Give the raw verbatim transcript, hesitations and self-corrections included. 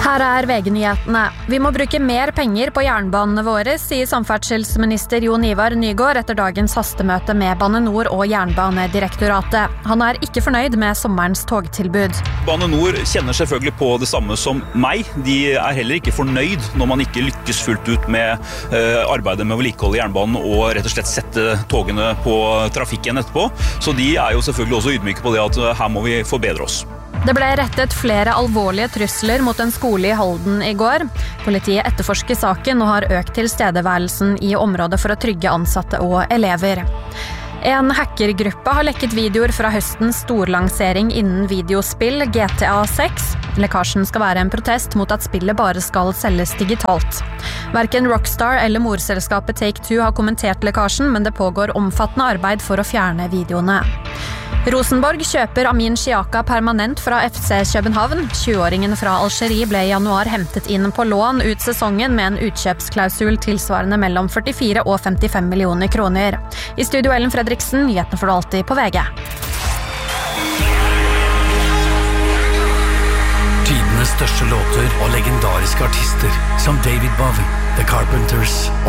Her er V G-nyhetene. Vi må bruke mer penger på jernbanene våre, sier samferdselsminister Jon Ivar Nygård etter dagens hastemøte med Bane Nor og Jernbanedirektoratet. Han er ikke fornøyd med sommerens togtilbud. Bane Nor kjenner selvfølgelig på det samme som meg. De er heller ikke fornøyd når man ikke lykkes fullt ut med uh, arbeidet med å vedlikeholde jernbanen og rett og slett sette togene på trafikken etterpå. Så de er jo selvfølgelig også ydmyke på det at uh, her må vi forbedre oss. Det ble rettet flere alvorlige trusler mot en skole i Halden i går. Politiet etterforsker saken og har økt tilstedeværelsen i området for å trygge ansatte og elever. En hackergruppe har lekket videoer fra høstens storlansering innen videospill G T A seks. Lekkasjen skal være en protest mot at spillet bare skal selges digitalt. Hverken Rockstar eller morselskapet Take-Two har kommentert lekkasjen, men det pågår omfattende arbeid for å fjerne videoene. Rosenborg kjøper Amin Xiaka permanent fra F C København. tjueåringen fra Algerie ble i januar hentet inn på lån ut sesongen med en utkjøpsklausul tilsvarende mellom førtifire og femtifem millioner kroner. I studio Ellen Fredriksen, nyhetene får du alltid på V G. Tidenes største låter og legendariske artister som David Bowie, The Carpenters